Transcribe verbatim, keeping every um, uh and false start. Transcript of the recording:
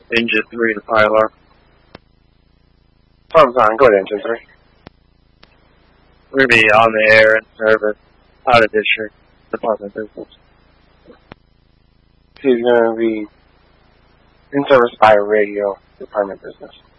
Engine three to Pilar. Farm's on. Go ahead, Engine three. We're going to be on the air and service, out of district, Department of Business. He's going to be in service by radio, Department of Business.